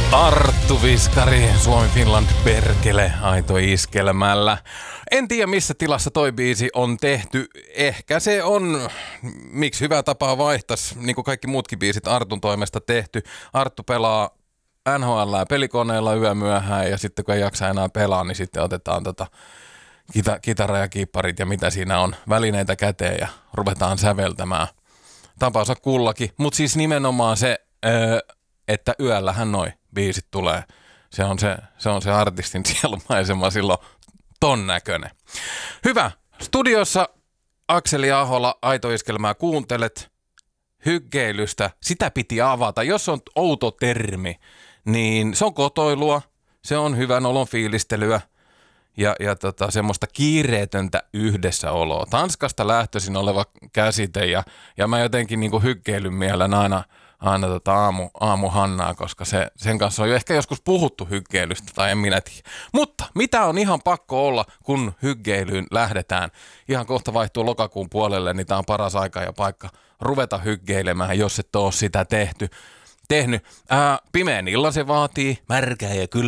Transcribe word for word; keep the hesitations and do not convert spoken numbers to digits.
Arttu Viskari, Suomi Finland perkele, aito iskelmällä. En tiedä missä tilassa toi biisi on tehty. Ehkä se on, miksi hyvä tapa vaihtas, niin kuin kaikki muutkin biisit Artun toimesta tehty. Arttu pelaa N H L pelikoneella yömyöhään ja sitten kun ei jaksa enää pelaa, niin sitten otetaan tota kita- kitara ja kiipparit ja mitä siinä on, välineitä käteen ja ruvetaan säveltämään. Tapansa kullakin, mutta siis nimenomaan se, öö, että yöllähän noi biisit tulee. Se on se, se, on se artistin sielunmaisema silloin ton näköinen. Hyvä. Studiossa Akseli Ahola, Aito iskelmää kuuntelet. Hyggeilystä, sitä piti avata. Jos on outo termi, niin se on kotoilua, se on hyvän olon fiilistelyä ja, ja tota, semmoista kiireetöntä yhdessäoloa. Tanskasta lähtöisin oleva käsite ja, ja mä jotenkin niin kuin hyggeilyn mielen aina, aina tota aamu, aamu Hannaa, koska se, sen kanssa on jo ehkä joskus puhuttu hyggeilystä tai en minä tiedä. Mutta mitä on ihan pakko olla, kun hyggeilyyn lähdetään? Ihan kohta vaihtuu lokakuun puolelle, niin tää on paras aika ja paikka ruveta hyggeilemään, jos et ole sitä tehty, tehnyt. Ää, pimeän illan se vaatii, märkää ja kyllä.